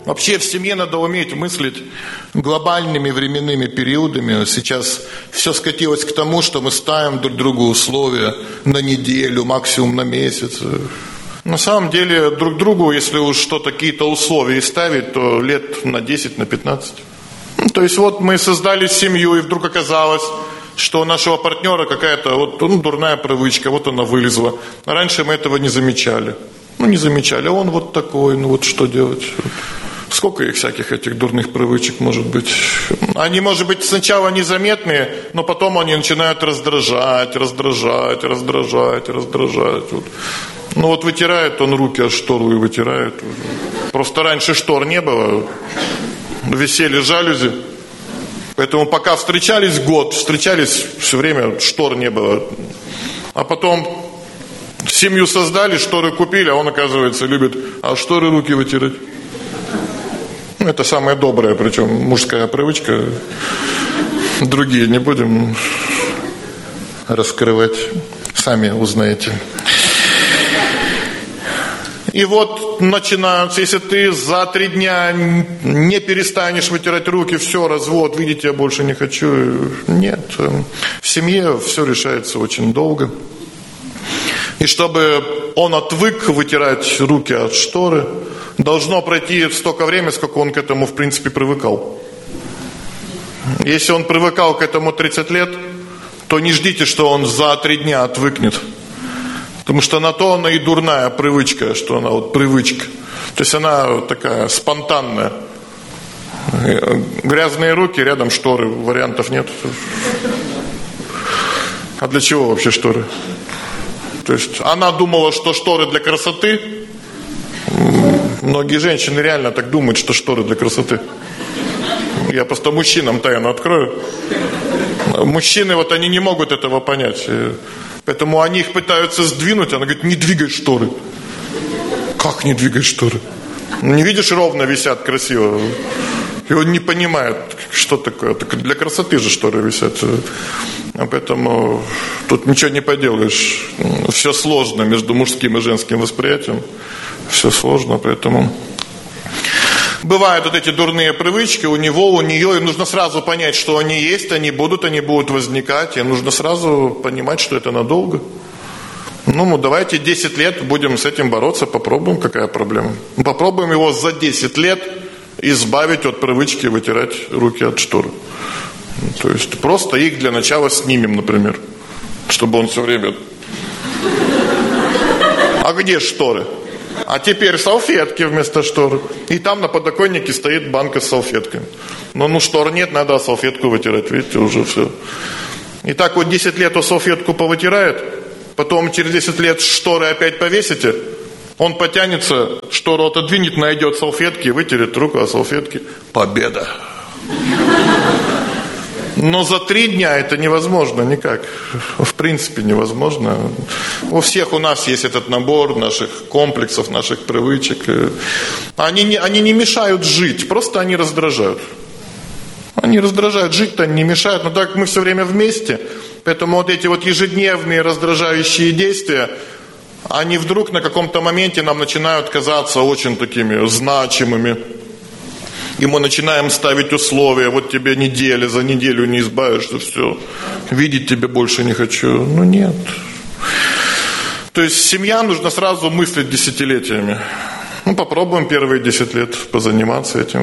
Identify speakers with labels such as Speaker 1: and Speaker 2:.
Speaker 1: Вообще в семье надо уметь мыслить глобальными временными периодами. Сейчас все скатилось к тому, что мы ставим друг другу условия на неделю, максимум на месяц. На самом деле друг другу, если уж что-то, какие-то условия ставить, то лет на 10, на 15. То есть вот мы создали семью, и вдруг оказалось, что у нашего партнера какая-то дурная привычка, вот она вылезла. Раньше мы этого не замечали. Не замечали, а он вот такой, что делать? Сколько их всяких этих дурных привычек может быть? Они, может быть, сначала незаметные, но потом они начинают раздражать. Вытирает он руки от штору и вытирает. Просто раньше штор не было, висели жалюзи. Поэтому пока встречались все время штор не было. А потом семью создали, шторы купили, а он, оказывается, любит шторы руки вытирать. Это самая добрая, причем мужская привычка. Другие не будем раскрывать, сами узнаете. И вот начинаются, если ты за 3 дня не перестанешь вытирать руки, все, развод, видите, я больше не хочу. Нет, в семье все решается очень долго. И чтобы он отвык вытирать руки от шторы, должно пройти столько времени, сколько он к этому, в принципе, привыкал. Если он привыкал к этому 30 лет, то не ждите, что он за 3 дня отвыкнет. Потому что на то она и дурная привычка, что она привычка. То есть она такая спонтанная. Грязные руки, рядом шторы, вариантов нет. А для чего вообще шторы? То есть она думала, что шторы для красоты. Многие женщины реально так думают, что шторы для красоты. Я просто мужчинам тайну открою. Мужчины, они не могут этого понять. Поэтому они их пытаются сдвинуть. Она говорит, не двигай шторы. Как не двигай шторы? Не видишь, ровно висят красиво. И он не понимает, что такое. Так для красоты же шторы висят. А поэтому тут ничего не поделаешь. Все сложно между мужским и женским восприятием. Все сложно, поэтому... Бывают эти дурные привычки у него, у нее, и нужно сразу понять, что они есть, они будут возникать, и нужно сразу понимать, что это надолго. Давайте 10 лет будем с этим бороться, попробуем, какая проблема. Попробуем его за 10 лет избавить от привычки вытирать руки от шторы. То есть просто их для начала снимем, например, чтобы он все время... А где шторы? А теперь салфетки вместо штор. И там на подоконнике стоит банка с салфетками. Но штор нет, надо салфетку вытирать. Видите, уже все. И так 10 лет он салфетку повытирает. Потом через 10 лет шторы опять повесите. Он потянется, штору отодвинет, найдет салфетки, вытерет руку о салфетки. Победа! Но за 3 дня это невозможно никак. В принципе невозможно. У всех у нас есть этот набор наших комплексов, наших привычек. Они не мешают жить, просто они раздражают. Они раздражают, жить-то они не мешают. Но так как мы все время вместе, поэтому эти ежедневные раздражающие действия, они вдруг на каком-то моменте нам начинают казаться очень такими значимыми. И мы начинаем ставить условия, вот тебе неделя, за неделю не избавишься, все, видеть тебя больше не хочу. Нет. То есть семья нужно сразу мыслить десятилетиями. Попробуем первые 10 лет позаниматься этим.